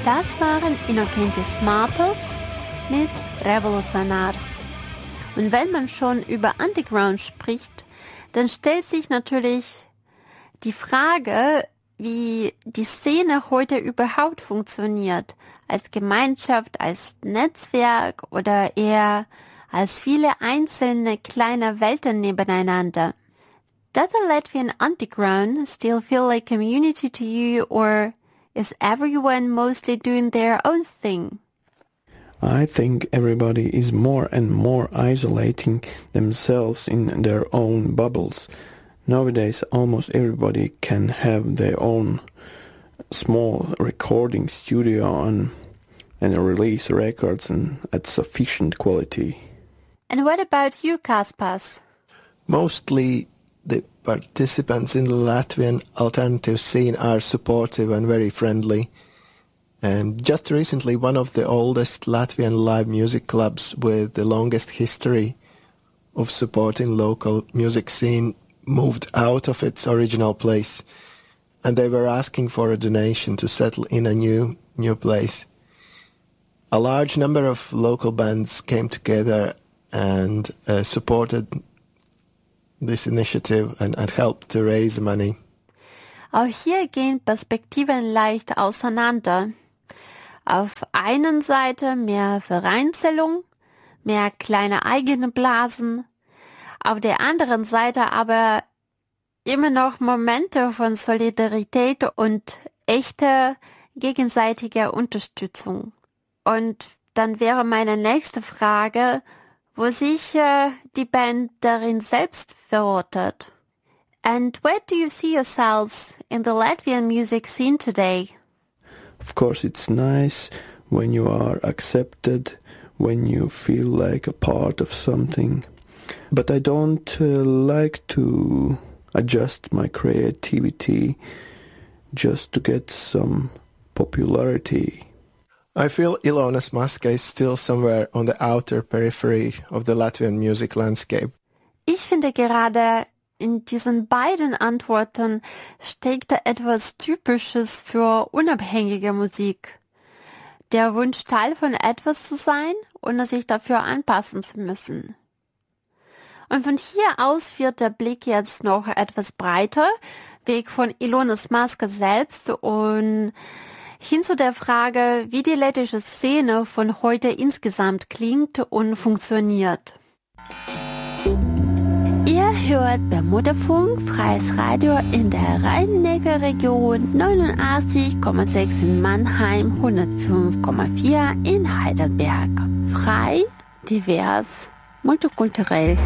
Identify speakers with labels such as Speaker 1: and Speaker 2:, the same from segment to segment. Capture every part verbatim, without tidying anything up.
Speaker 1: Das waren Innocentis Marpels mit Revolutionars. Und wenn man schon über Underground spricht, dann stellt sich natürlich die Frage, wie die Szene heute überhaupt funktioniert. Als Gemeinschaft, als Netzwerk oder eher als viele einzelne kleine Welten nebeneinander. Does the Latvian underground still feel like community to you, or is everyone mostly doing their own thing?
Speaker 2: I think everybody is more and more isolating themselves in their own bubbles. Nowadays almost everybody can have their own small recording studio and, and release records and at sufficient quality.
Speaker 1: And what about you, Kaspars?
Speaker 3: Mostly the participants in the Latvian alternative scene are supportive and very friendly. Um, just recently, one of the oldest Latvian live music clubs with the longest history of supporting local music scene moved out of its original place, and they were asking for a donation to settle in a new new place. A large number of local bands came together and uh, supported this initiative and, and helped to raise money.
Speaker 1: Auch hier gehen Perspektiven leicht auseinander. Auf einer Seite mehr Vereinzelung, mehr kleine eigene Blasen, auf der anderen Seite aber immer noch Momente von Solidarität und echter gegenseitiger Unterstützung. Und dann wäre meine nächste Frage, wo sich äh, die Band darin selbst verortet. And where do you see yourselves in the Latvian music scene today?
Speaker 2: Of course it's nice when you are accepted, when you feel like a part of something. But I don't uh, like to adjust my creativity just to get some popularity.
Speaker 3: I feel Ilonas Maska is still somewhere on the outer periphery of the Latvian music landscape.
Speaker 1: Ich finde gerade in diesen beiden Antworten steckt da etwas Typisches für unabhängige Musik. Der Wunsch, Teil von etwas zu sein, ohne sich dafür anpassen zu müssen. Und von hier aus wird der Blick jetzt noch etwas breiter, weg von Ilonas Maska selbst und hin zu der Frage, wie die lettische Szene von heute insgesamt klingt und funktioniert. Ihr hört Bermudafunk, freies Radio in der Rhein-Neckar-Region, neunundachtzig Komma sechs in Mannheim, hundertfünf Komma vier in Heidelberg. Frei, divers, multikulturell.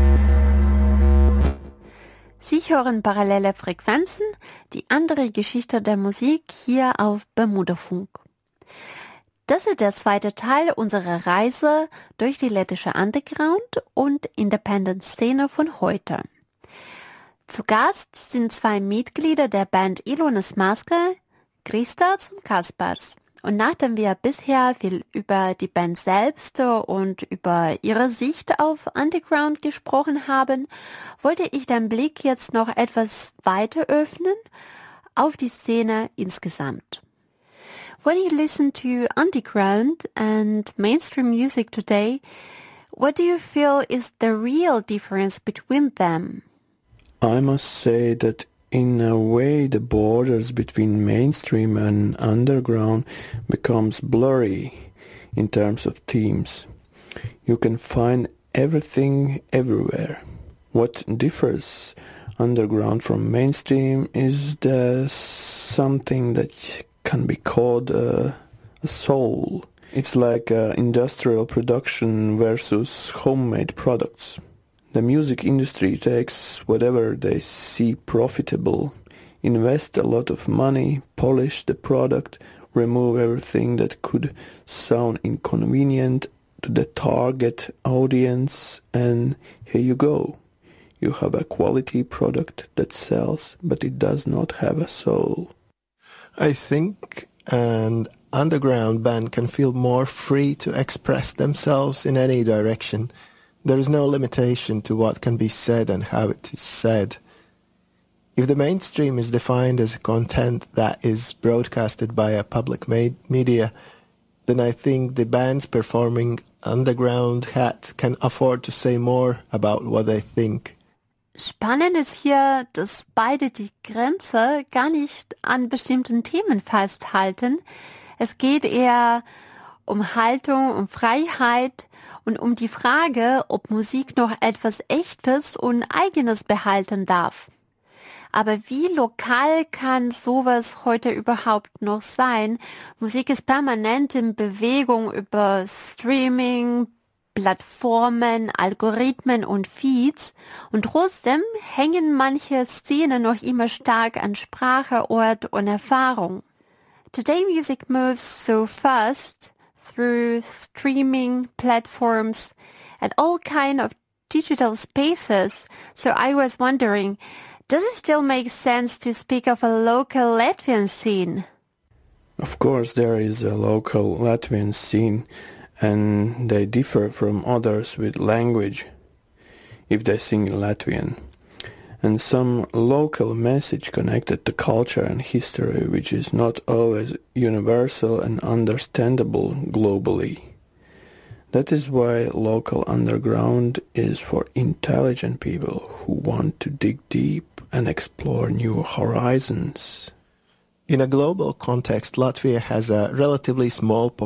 Speaker 1: Sie hören parallele Frequenzen, die andere Geschichte der Musik hier auf Bermudafunk. Das ist der zweite Teil unserer Reise durch die lettische Underground- und Independent-Szene von heute. Zu Gast sind zwei Mitglieder der Band Ilonas Maska, Kristaps und Kaspars. Und nachdem wir bisher viel über die Band selbst und über ihre Sicht auf Underground gesprochen haben, wollte ich den Blick jetzt noch etwas weiter öffnen auf die Szene insgesamt. When you listen to underground and mainstream music today, what do you feel is the real difference between them?
Speaker 2: I must say that in a way the borders between mainstream and underground becomes blurry in terms of themes. You can find everything everywhere. What differs underground from mainstream is the something that can be called uh, a soul. It's like uh, industrial production versus homemade products. The music industry takes whatever they see profitable, invest a lot of money, polish the product, remove everything that could sound inconvenient to the target audience, and here you go. You have a quality product that sells, but it does not have a soul.
Speaker 3: I think an underground band can feel more free to express themselves in any direction. There is no limitation to what can be said and how it is said. If the mainstream is defined as content that is broadcasted by a public ma- media, then I think the bands performing underground hat can afford to say more about what they think.
Speaker 1: Spannend ist hier, dass beide die Grenze gar nicht an bestimmten Themen festhalten. Es geht eher um Haltung, um Freiheit und um die Frage, ob Musik noch etwas Echtes und Eigenes behalten darf. Aber wie lokal kann sowas heute überhaupt noch sein? Musik ist permanent in Bewegung über Streaming, Plattformen, Algorithmen und Feeds und trotzdem hängen manche Szenen noch immer stark an Sprache, Ort und Erfahrung. Today music moves so fast through streaming platforms and all kind of digital spaces, so I was wondering, does it still make sense to speak of a local Latvian scene?
Speaker 2: Of course, there is a local Latvian scene, and they differ from others with language, if they sing in Latvian, and some local message connected to culture and history, which is not always universal and understandable globally. That is why local underground is for intelligent people who want to dig deep and explore new horizons.
Speaker 3: In a global context, Latvia has a relatively small population